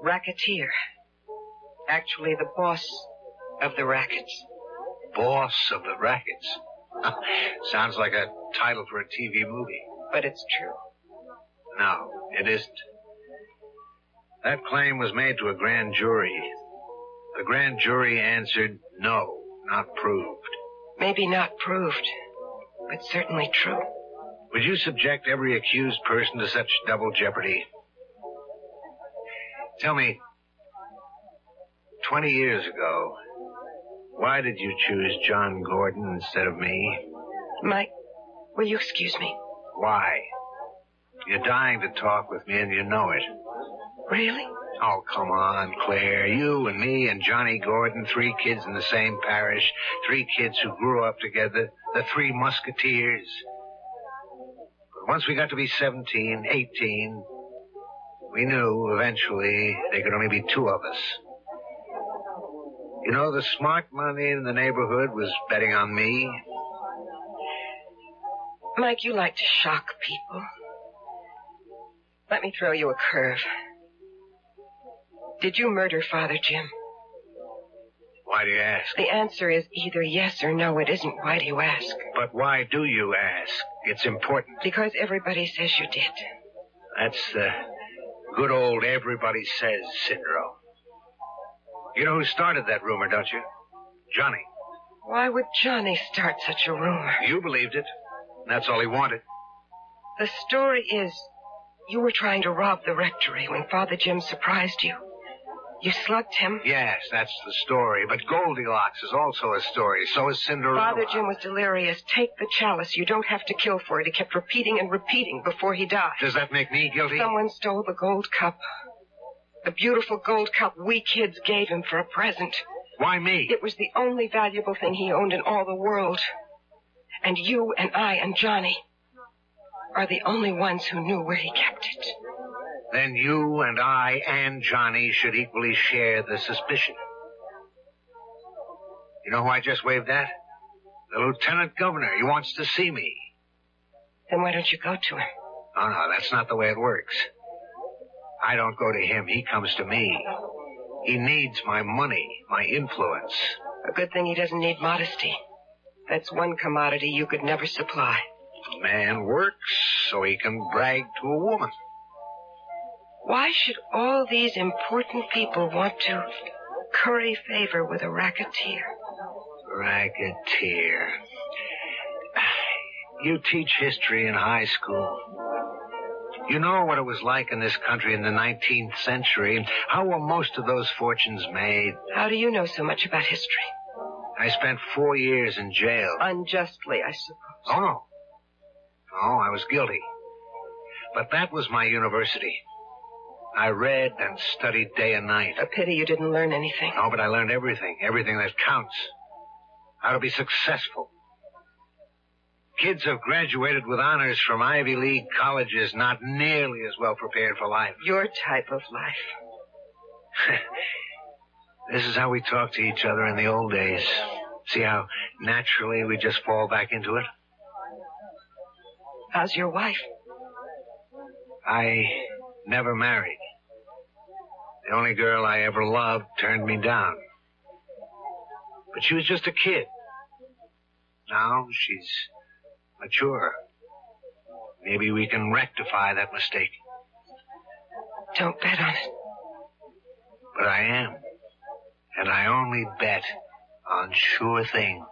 Racketeer. Actually, the boss of the rackets. Boss of the rackets? Sounds like a title for a TV movie. But it's true. No, it isn't. That claim was made to a grand jury. The grand jury answered no, not proved. Maybe not proved, but certainly true. Would you subject every accused person to such double jeopardy? Tell me, 20 years ago, why did you choose John Gordon instead of me? Mike, will you excuse me? Why? You're dying to talk with me and you know it. Really? Oh, come on, Claire. You and me and Johnny Gordon, 3 kids in the same parish, 3 kids who grew up together, the 3 musketeers. But once we got to be 17, 18, we knew eventually there could only be 2 of us. You know, the smart money in the neighborhood was betting on me. Mike, you like to shock people. Let me throw you a curve. Did you murder Father Jim? Why do you ask? The answer is either yes or no. It isn't. Why do you ask? But why do you ask? It's important. Because everybody says you did. That's the good old everybody says syndrome. You know who started that rumor, don't you? Johnny. Why would Johnny start such a rumor? You believed it. That's all he wanted. The story is you were trying to rob the rectory when Father Jim surprised you. You slugged him. Yes, that's the story. But Goldilocks is also a story. So is Cinderella. Father Jim was delirious. Take the chalice. You don't have to kill for it. He kept repeating and repeating before he died. Does that make me guilty? Someone stole the gold cup. The beautiful gold cup we kids gave him for a present. Why me? It was the only valuable thing he owned in all the world. And you and I and Johnny are the only ones who knew where he kept it. Then you and I and Johnny should equally share the suspicion. You know who I just waved at? The lieutenant governor. He wants to see me. Then why don't you go to him? Oh, no, that's not the way it works. I don't go to him. He comes to me. He needs my money, my influence. A good thing he doesn't need modesty. That's one commodity you could never supply. A man works so he can brag to a woman. Why should all these important people want to curry favor with a racketeer? Racketeer. You teach history in high school. You know what it was like in this country in the 19th century. How were most of those fortunes made? How do you know so much about history? I spent 4 years in jail. Unjustly, I suppose. Oh, no. No, I was guilty. But that was my university. I read and studied day and night. A pity you didn't learn anything. No, but I learned everything. Everything that counts. How to be successful. Kids have graduated with honors from Ivy League colleges, not nearly as well prepared for life. Your type of life. This is how we talked to each other in the old days. See how naturally we just fall back into it? How's your wife? I never married. The only girl I ever loved turned me down. But she was just a kid. Now she's mature. Maybe we can rectify that mistake. Don't bet on it. But I am. And I only bet on sure things.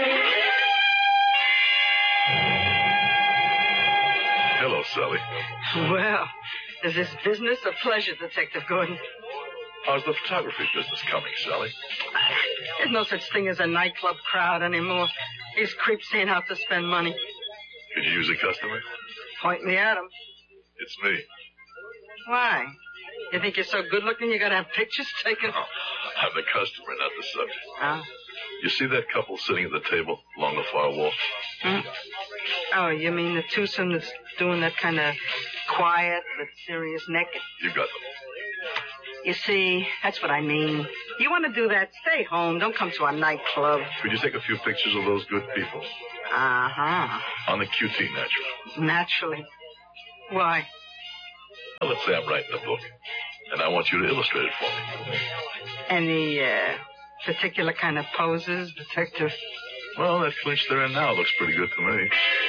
Hello, Sally. Well, is this business or pleasure, Detective Gordon? How's the photography business coming, Sally? There's no such thing as a nightclub crowd anymore. These creeps ain't out to spend money. Could you use a customer? Point me at 'em. It's me. Why? You think you're so good-looking you gotta have pictures taken? Oh, I'm the customer, not the subject. Oh. You see that couple sitting at the table along the far wall? Oh, you mean the twosome that's doing that kind of quiet but serious naked? You got them. You see, that's what I mean. You want to do that, stay home. Don't come to a nightclub. Could you take a few pictures of those good people? Uh-huh. On the QT, naturally. Naturally. Why? Well, let's say I'm writing a book. and I want you to illustrate it for me. Any particular kind of poses, Detective? Well, that clinch they're in now looks pretty good to me.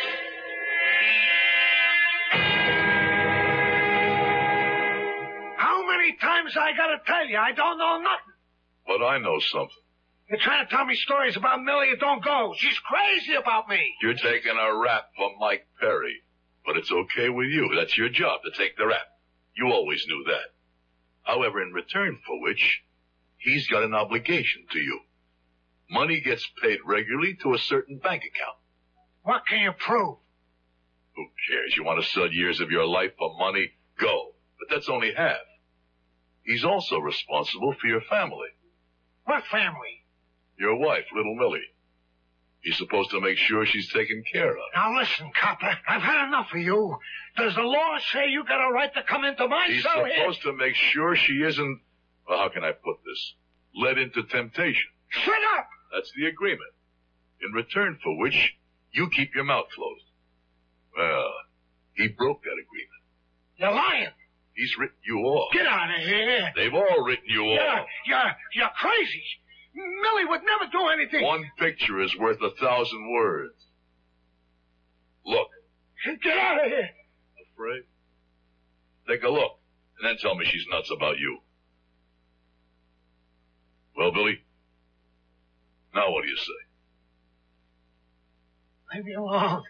How many times I gotta tell you? I don't know nothing. But I know something. You're trying to tell me stories about Millie. It don't go. She's crazy about me. You're taking a rap for Mike Perry. But it's okay with you. That's your job, to take the rap. You always knew that. However, in return for which, he's got an obligation to you. Money gets paid regularly to a certain bank account. What can you prove? Who cares? You want to sell years of your life for money? Go. But that's only half. He's also responsible for your family. What family? Your wife, little Millie. He's supposed to make sure she's taken care of. Now listen, copper, I've had enough of you. Does the law say you got a right to come into my He's cell here? supposed to make sure she isn't, well, how can I put this? Led into temptation. Shut up! That's the agreement. In return for which, you keep your mouth closed. Well, he broke that agreement. You're lying. He's written you off. Get out of here. They've all written you off. You're crazy. Millie would never do anything. One picture is worth 1,000 words. Look. Get out of here. Afraid? Take a look, and then tell me she's nuts about you. Well, Billy? Now what do you say? Leave me alone.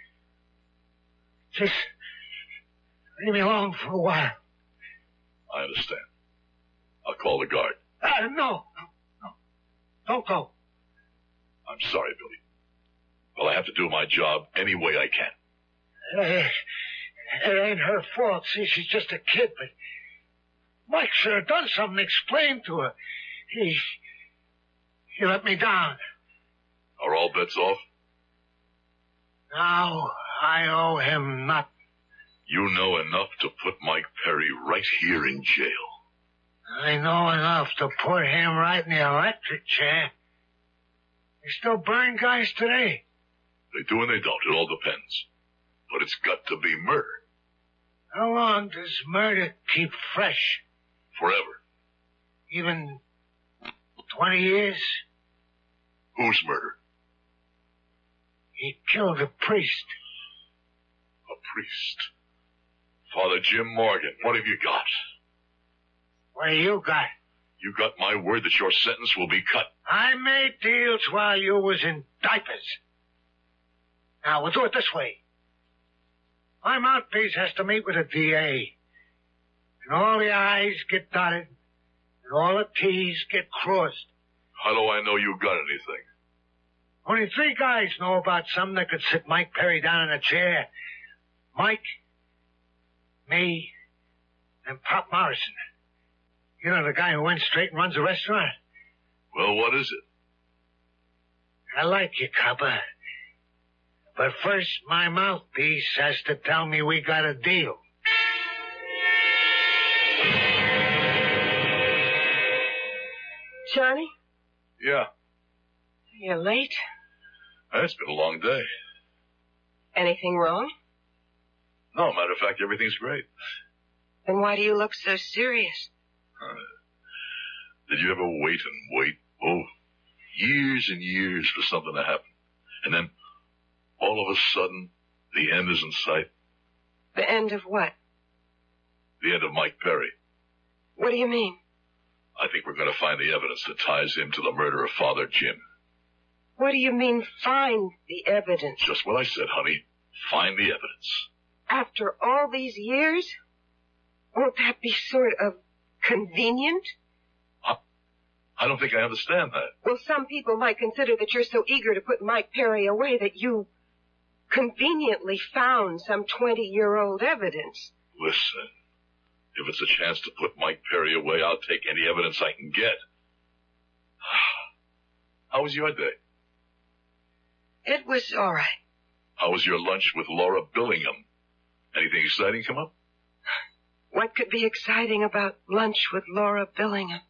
Just leave me alone for a while. I understand. I'll call the guard. No. Don't go. I'm sorry, Billy. Well, I have to do my job any way I can. It ain't her fault. See, she's just a kid, but Mike should have done something, explained to her. He let me down. Are all bets off? Now I owe him nothing. You know enough to put Mike Perry right here in jail. I know enough to put him right in the electric chair. They still burn guys today. They do and they don't. It all depends. But it's got to be murder. How long does murder keep fresh? Forever. Even 20 years? Whose murder? He killed a priest. A priest. Father Jim Morgan. What have you got? What do you got? You got my word that your sentence will be cut. I made deals while you was in diapers. Now, we'll do it this way. My mouthpiece has to meet with a DA. And all the I's get dotted, and all the T's get crossed. How do I know you got anything? Only 3 guys know about something that could sit Mike Perry down in a chair. Mike, me, and Pop Morrison. You know, the guy who went straight and runs a restaurant? Well, what is it? I like you, copper. But first, my mouthpiece has to tell me we got a deal. Johnny? Yeah. You're late. It's been a long day. Anything wrong? No, matter of fact, everything's great. Then why do you look so serious? Did you ever wait and wait? Oh, years and years for something to happen. And then, all of a sudden, the end is in sight. The end of what? The end of Mike Perry. What do you mean? I think we're going to find the evidence that ties him to the murder of Father Jim. What do you mean, find the evidence? Just what I said, honey. Find the evidence. After all these years? Won't that be sort of convenient? I don't think I understand that. Well, some people might consider that you're so eager to put Mike Perry away that you conveniently found some 20-year-old evidence. Listen, if it's a chance to put Mike Perry away, I'll take any evidence I can get. How was your day? It was all right. How was your lunch with Laura Billingham? Anything exciting come up? What could be exciting about lunch with Laura Billingham?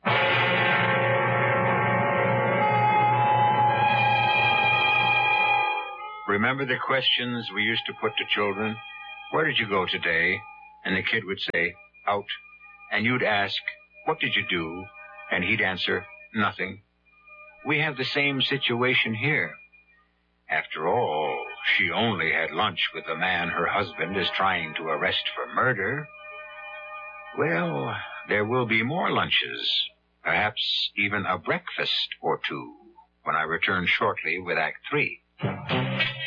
Remember the questions we used to put to children? Where did you go today? And the kid would say, out. and you'd ask, what did you do? And he'd answer, nothing. We have the same situation here. After all, she only had lunch with the man her husband is trying to arrest for murder. Well, there will be more lunches, perhaps even a breakfast or two, when I return shortly with Act 3.